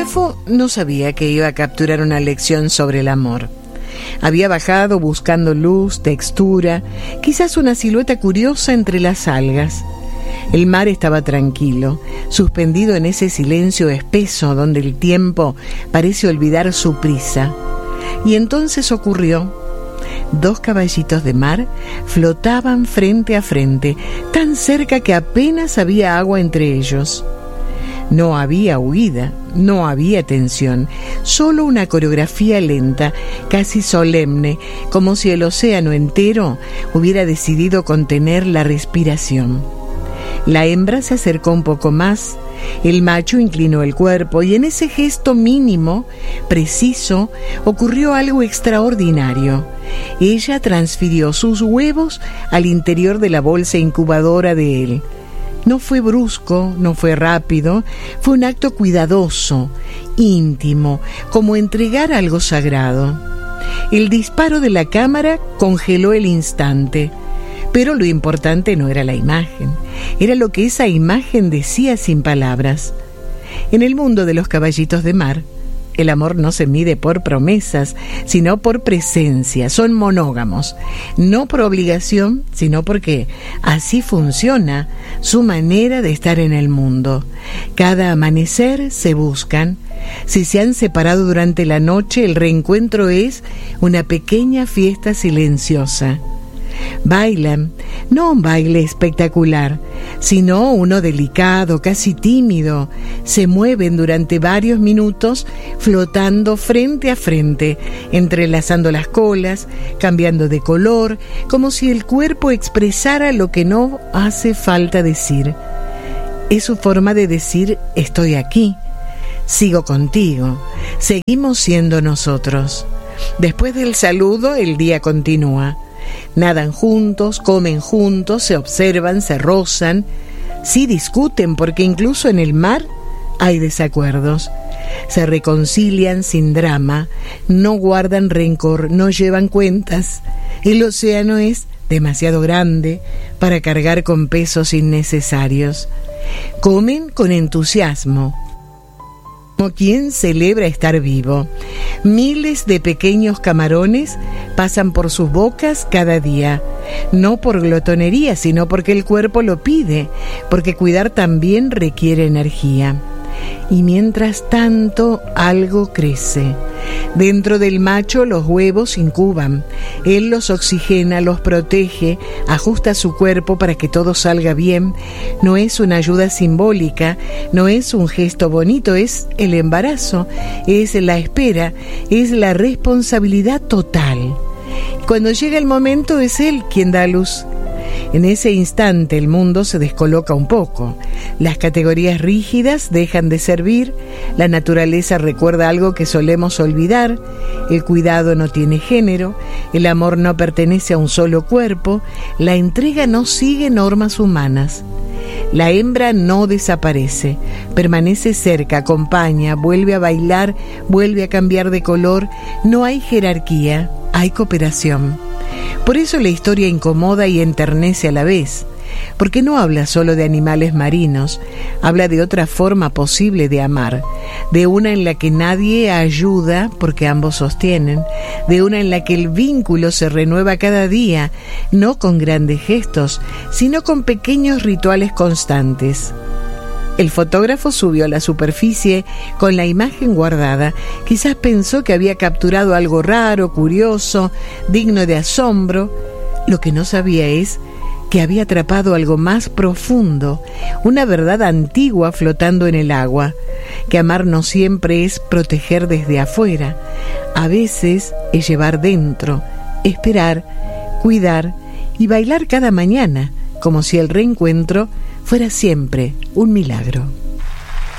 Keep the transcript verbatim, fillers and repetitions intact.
fotógrafo no sabía que iba a capturar una lección sobre el amor. Había bajado buscando luz, textura, quizás una silueta curiosa entre las algas. El mar estaba tranquilo, suspendido en ese silencio espeso donde el tiempo parece olvidar su prisa. Y entonces ocurrió. Dos caballitos de mar flotaban frente a frente, tan cerca que apenas había agua entre ellos. No había huida, no había tensión, solo una coreografía lenta, casi solemne, como si el océano entero hubiera decidido contener la respiración. La hembra se acercó un poco más, el macho inclinó el cuerpo y en ese gesto mínimo, preciso, ocurrió algo extraordinario. Ella transfirió sus huevos al interior de la bolsa incubadora de él. No fue brusco, no fue rápido, fue un acto cuidadoso, íntimo, como entregar algo sagrado. El disparo de la cámara congeló el instante, pero lo importante no era la imagen, era lo que esa imagen decía sin palabras. En el mundo de los caballitos de mar, el amor no se mide por promesas, sino por presencia. Son monógamos, no por obligación, sino porque así funciona su manera de estar en el mundo. Cada amanecer se buscan. Si se han separado durante la noche, el reencuentro es una pequeña fiesta silenciosa. Bailan, no un baile espectacular, sino uno delicado, casi tímido. Se mueven durante varios minutos, flotando frente a frente, entrelazando las colas, cambiando de color, como si el cuerpo expresara lo que no hace falta decir. Es su forma de decir: estoy aquí, sigo contigo, seguimos siendo nosotros. Después del saludo, el día continúa. Nadan juntos, comen juntos, se observan, se rozan, sí discuten porque incluso en el mar hay desacuerdos. Se reconcilian sin drama, no guardan rencor, no llevan cuentas. El océano es demasiado grande para cargar con pesos innecesarios. Comen con entusiasmo, como quien celebra estar vivo. Miles de pequeños camarones pasan por sus bocas cada día, no por glotonería, sino porque el cuerpo lo pide, porque cuidar también requiere energía. Y mientras tanto, algo crece. Dentro del macho los huevos incuban. Él los oxigena, los protege, ajusta su cuerpo para que todo salga bien. No es una ayuda simbólica, no es un gesto bonito, es el embarazo, es la espera, es la responsabilidad total. Cuando llega el momento es él quien da luz. En ese instante el mundo se descoloca un poco. Las categorías rígidas dejan de servir, la naturaleza recuerda algo que solemos olvidar, el cuidado no tiene género, el amor no pertenece a un solo cuerpo, la entrega no sigue normas humanas. La hembra no desaparece, permanece cerca, acompaña, vuelve a bailar, vuelve a cambiar de color. No hay jerarquía, hay cooperación. Por eso la historia incomoda y enternece a la vez, porque no habla solo de animales marinos, habla de otra forma posible de amar, de una en la que nadie ayuda porque ambos sostienen, de una en la que el vínculo se renueva cada día, no con grandes gestos, sino con pequeños rituales constantes. El fotógrafo subió a la superficie con la imagen guardada. Quizás pensó que había capturado algo raro, curioso, digno de asombro. Lo que no sabía es que había atrapado algo más profundo, una verdad antigua flotando en el agua, que amar no siempre es proteger desde afuera, a veces es llevar dentro, esperar, cuidar y bailar cada mañana, como si el reencuentro fuera siempre un milagro.